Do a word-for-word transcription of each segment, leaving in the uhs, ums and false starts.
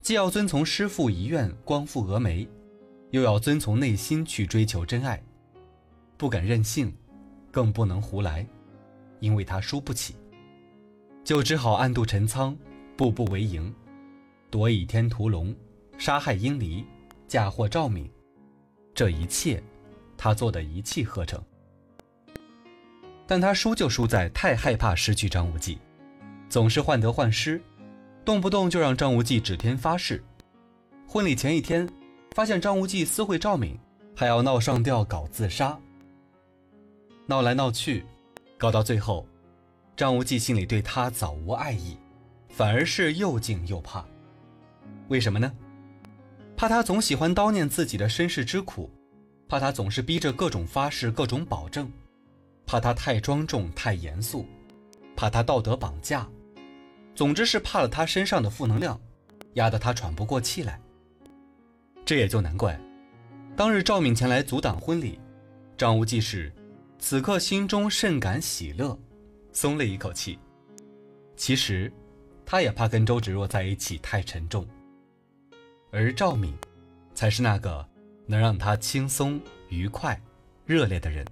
既要遵从师父遗愿光复峨眉，又要遵从内心去追求真爱，不敢任性，更不能胡来，因为他输不起，就只好暗度陈仓，步步为营，夺倚天屠龙，杀害殷离，嫁祸赵敏，这一切他做得一气呵成。但他输就输在太害怕失去张无忌，总是患得患失，动不动就让张无忌指天发誓。婚礼前一天，发现张无忌私会赵敏，还要闹上吊搞自杀。闹来闹去，搞到最后，张无忌心里对他早无爱意，反而是又敬又怕。为什么呢？怕他总喜欢叨念自己的身世之苦，怕他总是逼着各种发誓各种保证，怕他太庄重太严肃，怕他道德绑架，总之是怕了他身上的负能量，压得他喘不过气来。这也就难怪，当日赵敏前来阻挡婚礼，张无忌是此刻心中甚感喜乐，松了一口气。其实他也怕跟周芷若在一起太沉重，而赵敏才是那个能让他轻松愉快热烈的人。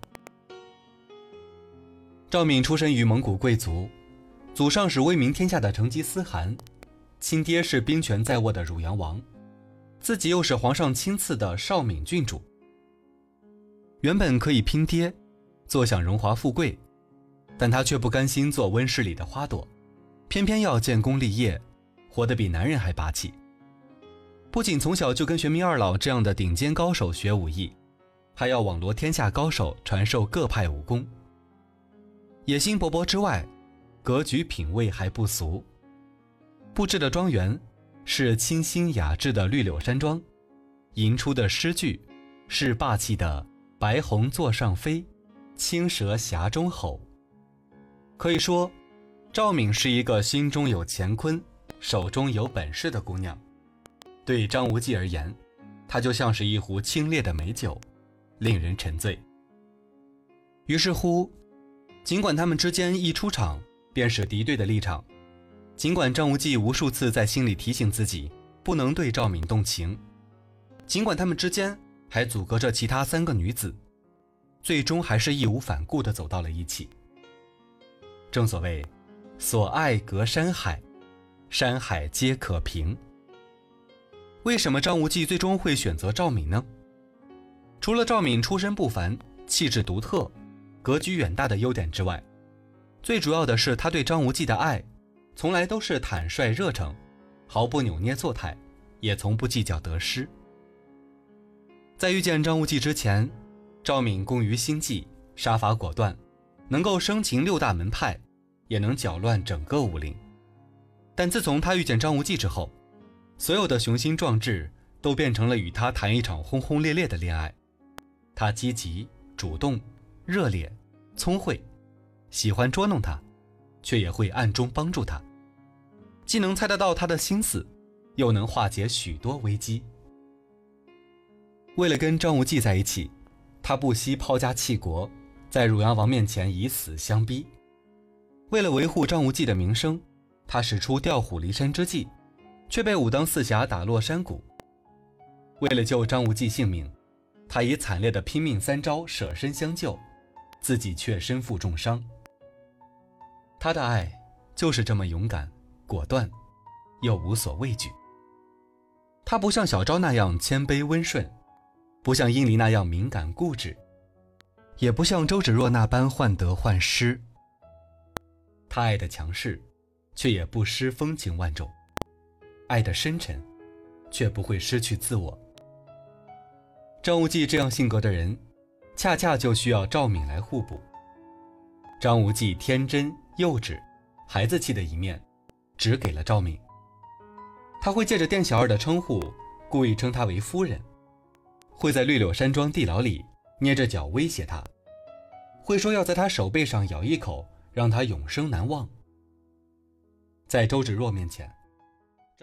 赵敏出身于蒙古贵族，祖上是威名天下的成吉思汗，亲爹是兵权在握的汝阳王，自己又是皇上亲赐的绍敏郡主。原本可以拼爹，坐享荣华富贵，但他却不甘心做温室里的花朵，偏偏要建功立业，活得比男人还霸气。不仅从小就跟玄冥二老这样的顶尖高手学武艺，还要网罗天下高手传授各派武功。野心勃勃之外，格局品味还不俗。布置的庄园是清新雅致的绿柳山庄，吟出的诗句是霸气的白虹座上飞，青蛇匣中吼。可以说，赵敏是一个心中有乾坤，手中有本事的姑娘。对张无忌而言，她就像是一壶清冽的美酒，令人沉醉。于是乎，尽管他们之间一出场便是敌对的立场，尽管张无忌无数次在心里提醒自己不能对赵敏动情，尽管他们之间还阻隔着其他三个女子，最终还是义无反顾地走到了一起。正所谓所爱隔山海，山海皆可平。为什么张无忌最终会选择赵敏呢？除了赵敏出身不凡，气质独特，格局远大的优点之外，最主要的是他对张无忌的爱从来都是坦率热诚，毫不扭捏作态，也从不计较得失。在遇见张无忌之前，赵敏工于心计，杀伐果断，能够生擒六大门派，也能搅乱整个武林。但自从他遇见张无忌之后，所有的雄心壮志都变成了与他谈一场轰轰烈烈的恋爱。他积极、主动、热烈、聪慧，喜欢捉弄他，却也会暗中帮助他，既能猜得到他的心思，又能化解许多危机。为了跟张无忌在一起，他不惜抛家弃国，在汝阳王面前以死相逼。为了维护张无忌的名声，他使出调虎离山之计，却被武当四侠打落山谷。为了救张无忌性命，他以惨烈的拼命三招舍身相救，自己却身负重伤。他的爱就是这么勇敢、果断，又无所畏惧。他不像小昭那样谦卑温顺，不像殷离那样敏感固执，也不像周芷若那般患得患失。他爱的强势，却也不失风情万种；爱的深沉，却不会失去自我。张无忌这样性格的人，恰恰就需要赵敏来互补。张无忌天真幼稚、孩子气的一面，只给了赵敏。他会借着店小二的称呼，故意称她为夫人，会在绿柳山庄地牢里捏着脚威胁她，会说要在她手背上咬一口，让她永生难忘。在周芷若面前，